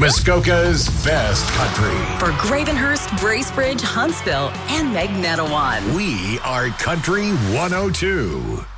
Muskoka's best country. For Gravenhurst, Bracebridge, Huntsville, and Magnetowan. We are Country 102.